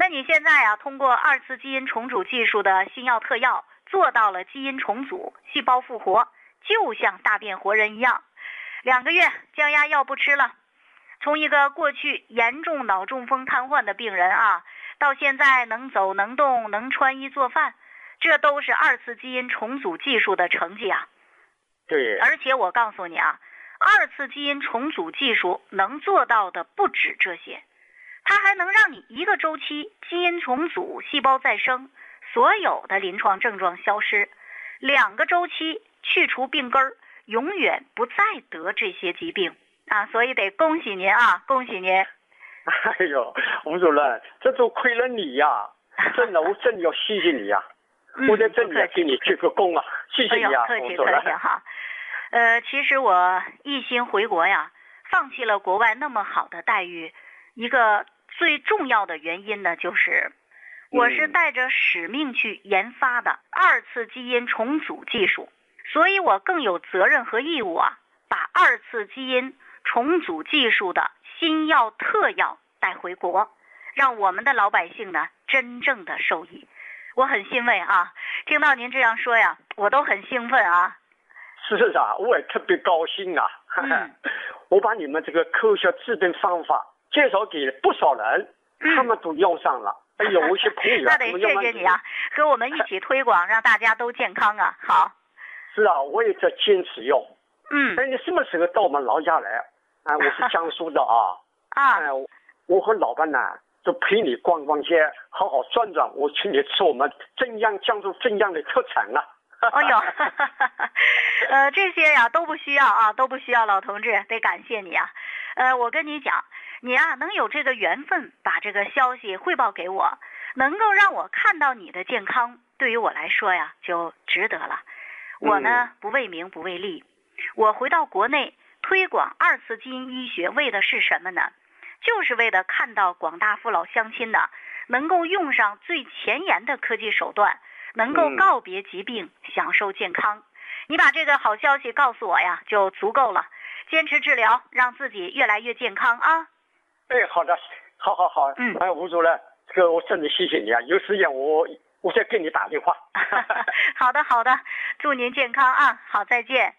那你现在啊，通过2次基因重组技术的新药特药，做到了基因重组、细胞复活，就像大变活人一样。2个月降压药不吃了，从一个过去严重脑中风瘫痪的病人啊，到现在能走能动能穿衣做饭，这都是2次基因重组技术的成绩啊。 对， 而且我告诉你啊，2次基因重组技术能做到的不止这些，它还能让你1个周期基因重组、细胞再生，所有的临床症状消失，2个周期去除病根儿，永远不再得这些疾病啊！所以得恭喜您啊，恭喜您！ 哎呦，吴主任，这都亏了你呀！真的，我真的要谢谢你呀！我在这里要给你鞠个躬啊，谢谢你啊， 客气吴主任。 哈。其实我一心回国呀，放弃了国外那么好的待遇，一个最重要的原因呢，就是我是带着使命去研发的2次基因重组技术，所以我更有责任和义务啊，把2次基因重组技术的新药特药带回国，让我们的老百姓呢真正的受益。我很欣慰啊，听到您这样说呀，我都很兴奋啊。 是啊，我也特别高兴啊！我把你们这个科学治病方法介绍给不少人，他们都用上了。哎呦，我一些朋友那得谢谢你啊，和我们一起推广，让大家都健康啊！好。 是啊，我也在坚持用。哎，你什么时候到我们老家来？啊，我是江苏的啊。哎，我和老板呢，就陪你逛逛街，好好转转。我请你吃我们江苏镇江的特产啊。 哎呦，这些呀都不需要啊，都不需要，老同志，得感谢你啊。我跟你讲，你啊能有这个缘分把这个消息汇报给我，能够让我看到你的健康，对于我来说呀就值得了。我呢不为名不为利，我回到国内推广2次基因医学，为的是什么呢？就是为了看到广大父老乡亲呢能够用上最前沿的科技手段，能够告别疾病，享受健康。你把这个好消息告诉我呀，就足够了。坚持治疗，让自己越来越健康啊！ 哎，好的，好。哎，吴主任，这个我真的谢谢你啊！有时间我再给你打电话。 好的，祝您健康啊！好，再见。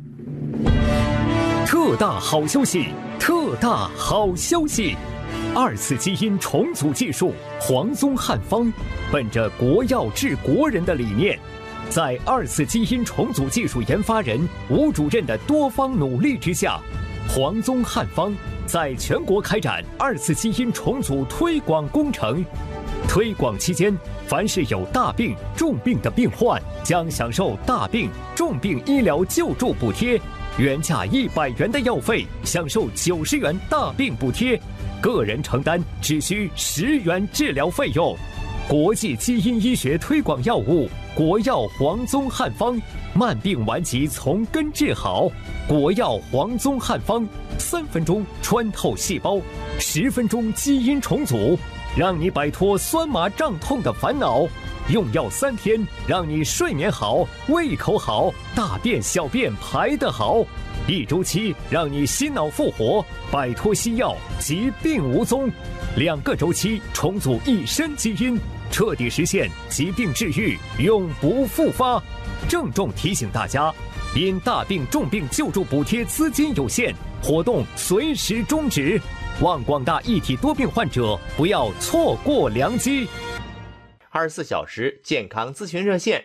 特大好消息！特大好消息！2次基因重组技术黄宗汉方，本着国药治国人的理念，在2次基因重组技术研发人吴主任的多方努力之下，黄宗汉方在全国开展2次基因重组推广工程。推广期间，凡是有大病、重病的病患，将享受大病、重病医疗救助补贴，原价100元的药费享受90元大病补贴，个人承担只需10元治疗费用。国际基因医学推广药物国药黄宗汉方，慢病顽疾从根治好。国药黄宗汉方，3分钟穿透细胞，10分钟基因重组，让你摆脱酸麻胀痛的烦恼。用药3天，让你睡眠好、胃口好、大便小便排得好。1周期，让你心脑复活，摆脱西药，疾病无踪。2个周期，重组一身基因，彻底实现疾病治愈，永不复发。郑重提醒大家，因大病重病救助补贴资金有限，活动随时终止。望广大一体多病患者不要错过良机。 24小时健康咨询热线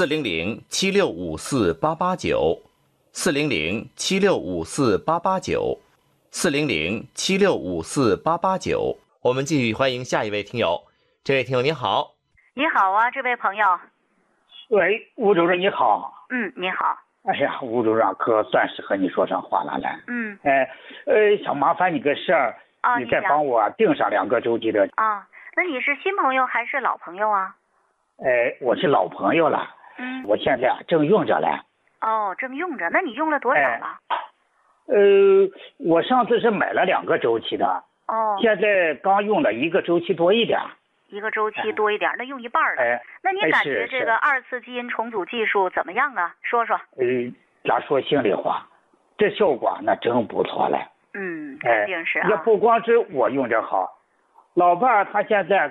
400-7654-889，400-7654-889，400-7654-889。我们继续欢迎下一位听友。这位听友你好。 你好啊，这位朋友。 喂，吴主任你好。 你好。 哎呀，吴主任可算是和你说上话了来。想麻烦你个事儿，你再帮我订上2个周期的。 那你是新朋友还是老朋友啊？ 我是老朋友了。我现在正用着嘞。 正用着，那你用了多少了？ 我上次是买了2个周期的。现在刚用了1个周期多一点。 1个周期多一点，那用一半了。那你感觉这个2次基因重组技术怎么样啊？说说。 咱说心里话，这效果那真不错嘞。 肯定是啊。 也不光是我用着好，老伴儿他现在